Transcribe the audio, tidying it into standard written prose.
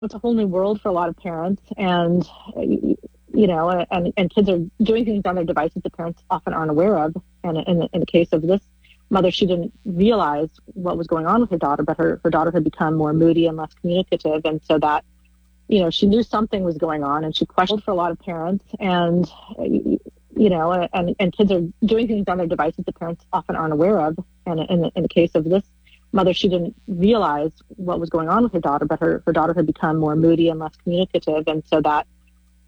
It's a whole new world for a lot of parents, and and kids are doing things on their devices that parents often aren't aware of. And in the case of this mother, she didn't realize what was going on with her daughter, but her daughter had become more moody and less communicative, and so that she knew something was going on, and she questioned for a lot of parents. And and kids are doing things on their devices that parents often aren't aware of. And in the case of this mother, she didn't realize what was going on with her daughter, but her daughter had become more moody and less communicative, and so that